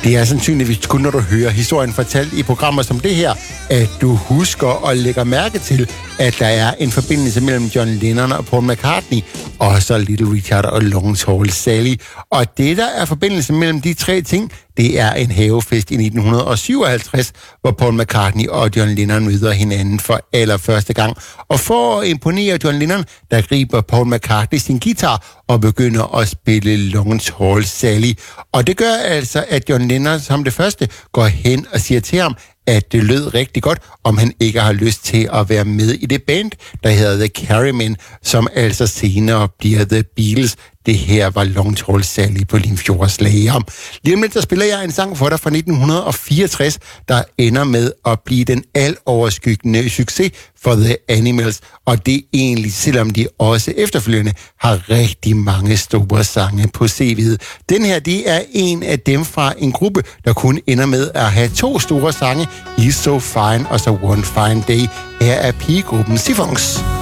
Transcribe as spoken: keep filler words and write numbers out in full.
Det er sandsynligvis kun, når du hører historien fortalt i programmer som det her, at du husker og lægger mærke til, at der er en forbindelse mellem John Lennon og Paul McCartney, og så Little Richard og Long Tall Sally. Og det, der er forbindelsen mellem de tre ting, det er en havefest i nitten syvoghalvtreds, hvor Paul McCartney og John Lennon møder hinanden for allerførste gang. Og for at imponere John Lennon, der griber Paul McCartney sin guitar og begynder at spille Long Tall Sally. Og det gør altså, at John Lennon som det første går hen og siger til ham, at det lød rigtig godt, om han ikke har lyst til at være med i det band, der hedder The Carrymen, som altså senere bliver The Beatles. Det her var Long Tall Sally på Limfjordsslager. Lige om lidt, der spiller jeg en sang for dig fra nitten fireogtres, der ender med at blive den altoverskyggende succes for The Animals. Og det er egentlig, selvom de også efterfølgende har rigtig mange store sange på C V'et. Den her, det er en af dem fra en gruppe, der kun ender med at have to store sange, He's So Fine og så One Fine Day. Her er pigegruppen Siphons.